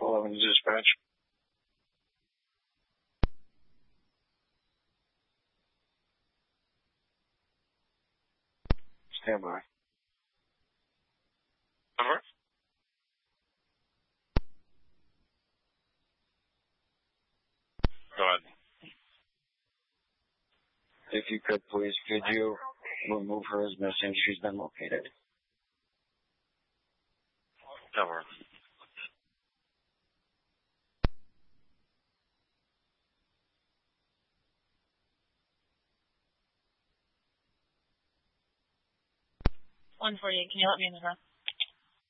11 dispatch. Stand by. Number? Go ahead. If you could, please, could you remove her as missing? She's been located. Number. Can you let me in the room?